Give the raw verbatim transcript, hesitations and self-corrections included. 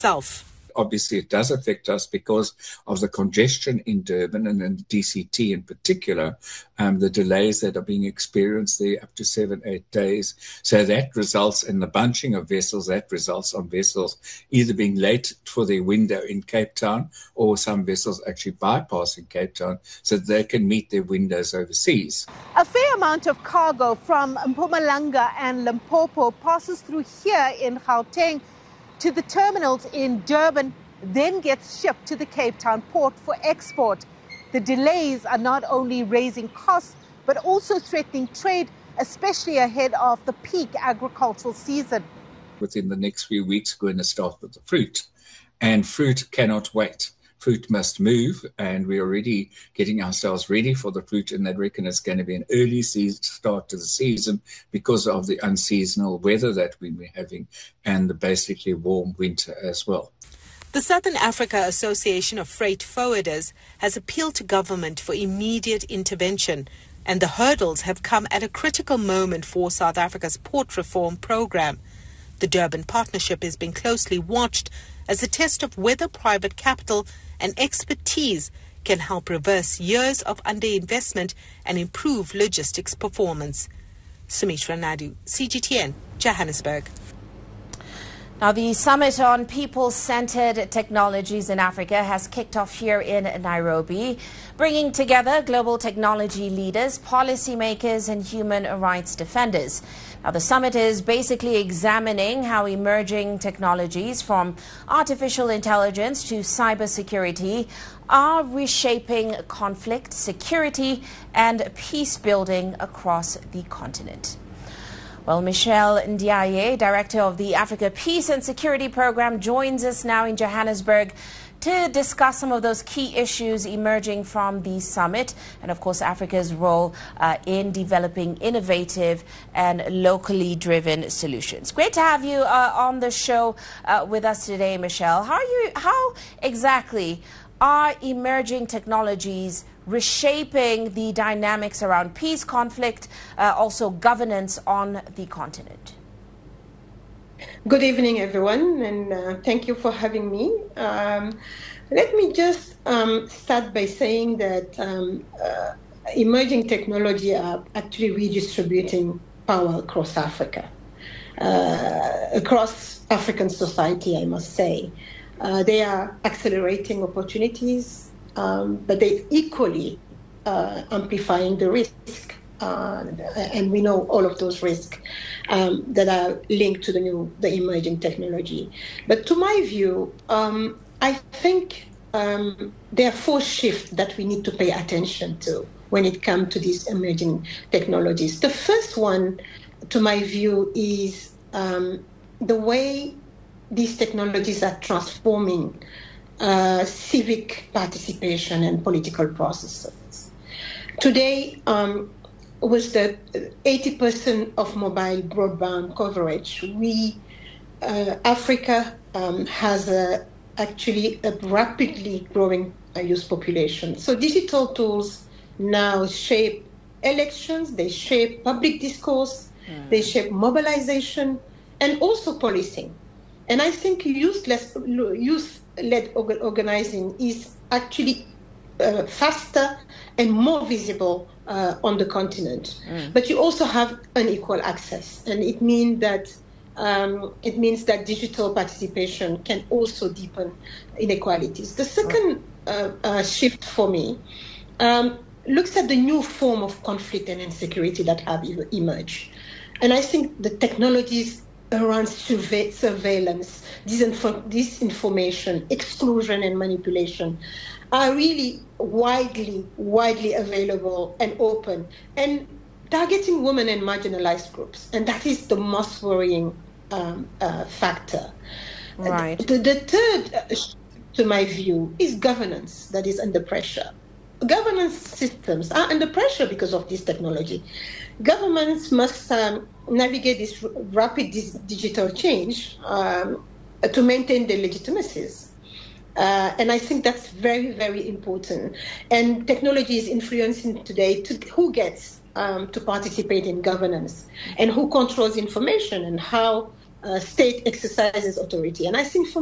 itself. Obviously, it does affect us because of the congestion in Durban and in D C T in particular, um, the delays that are being experienced there up to seven, eight days. So that results in the bunching of vessels. That results on vessels either being late for their window in Cape Town or some vessels actually bypassing Cape Town so that they can meet their windows overseas. A fair amount of cargo from Mpumalanga and Limpopo passes through here in Gauteng to the terminals in Durban, then gets shipped to the Cape Town port for export. The delays are not only raising costs, but also threatening trade, especially ahead of the peak agricultural season. Within the next few weeks, we're going to start with the fruit, and fruit cannot wait. Fruit must move, and we're already getting ourselves ready for the fruit, and they reckon it's going to be an early season, start to the season because of the unseasonal weather that we've been having and the basically warm winter as well. The Southern Africa Association of Freight Forwarders has appealed to government for immediate intervention, and the hurdles have come at a critical moment for South Africa's port reform program. The Durban partnership is being closely watched as a test of whether private capital and expertise can help reverse years of underinvestment and improve logistics performance. Sumitra Naidu, C G T N, Johannesburg. Now, the Summit on People-Centered Technologies in Africa has kicked off here in Nairobi, bringing together global technology leaders, policymakers, and human rights defenders. Now, the summit is basically examining how emerging technologies from artificial intelligence to cybersecurity are reshaping conflict, security, and peace building across the continent. Well, Michelle Ndiaye, Director of the Africa Peace and Security Program, joins us now in Johannesburg to discuss some of those key issues emerging from the summit and, of course, Africa's role uh, in developing innovative and locally driven solutions. Great to have you uh, on the show uh, with us today, Michelle. How are you? How exactly are emerging technologies reshaping the dynamics around peace, conflict, uh, also governance on the continent? Good evening, everyone, and uh, thank you for having me. Um, let me just um, start by saying that um, uh, emerging technology are actually redistributing power across Africa, uh, across African society, I must say. Uh, they are accelerating opportunities, um, but they're equally uh, amplifying the risk. Uh, and we know all of those risks um, that are linked to the new, the emerging technology. But to my view, um, I think um, there are four shifts that we need to pay attention to when it comes to these emerging technologies. The first one, to my view, is um, the way these technologies are transforming uh, civic participation and political processes. Today, um, with the eighty percent of mobile broadband coverage, we, uh, Africa um, has a, actually a rapidly growing uh, youth population. So digital tools now shape elections, they shape public discourse, mm. they shape mobilization, and also policing. And I think youth-less, youth-led organizing is actually uh, faster and more visible Uh, on the continent, mm. but you also have unequal access, and it means that um, it means that digital participation can also deepen inequalities. The second uh, uh, shift for me um, looks at the new form of conflict and insecurity that have emerged, and I think the technologies around surve- surveillance, disinfo- disinformation, exclusion, and manipulation are really widely, widely available and open, and targeting women and marginalized groups. And that is the most worrying um, uh, factor. Right. The, the third, uh, to my view, is governance that is under pressure. Governance systems are under pressure because of this technology. Governments must um, navigate this rapid dis- digital change um, to maintain their legitimacies. Uh, and I think that's very, very important. And technology is influencing today to who gets um, to participate in governance and who controls information and how uh, state exercises authority. And I think for